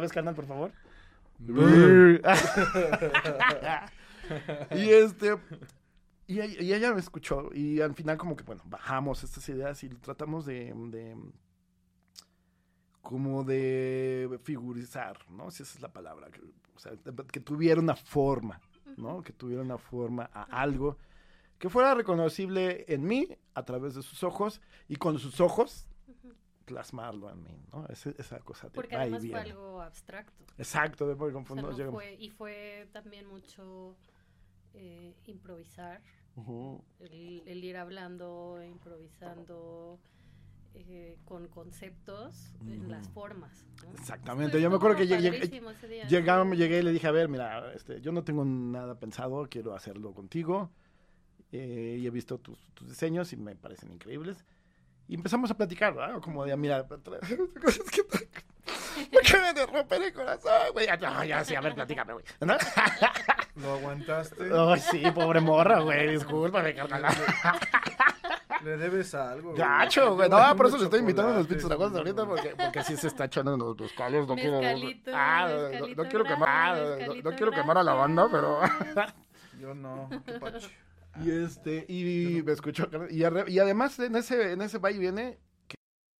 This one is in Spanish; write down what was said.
vez, carnal, por favor. y y ella me escuchó y al final como que, bueno, bajamos estas ideas y tratamos como de figurizar, ¿no? Si esa es la palabra, o sea, que tuviera una forma, ¿no? Que tuviera una forma a algo que fuera reconocible en mí a través de sus ojos y con sus ojos plasmarlo en mí, ¿no? Esa cosa de porque además fue algo abstracto. Exacto, o sea, no fue también mucho improvisar, el ir hablando, improvisando con conceptos en las formas, ¿no? Exactamente, yo me acuerdo que llegué y le dije, a ver, mira, yo no tengo nada pensado, quiero hacerlo contigo, y he visto tus diseños y me parecen increíbles. Y empezamos a platicar, ¿no? Como de, mira, cosas que me rompen el corazón, güey. Ya, sí, a ver, platícame, güey. ¿No? ¿Lo aguantaste? Ay, sí, pobre morra, güey, discúlpame, carnal. Le debes algo. Gacho, güey. No, por eso le estoy invitando a los pinches dragones ahorita, porque sí se está echando los calos. No quiero quemar a la banda, pero... Yo no, qué pacho. Y me escuchó, y además en ese va y viene,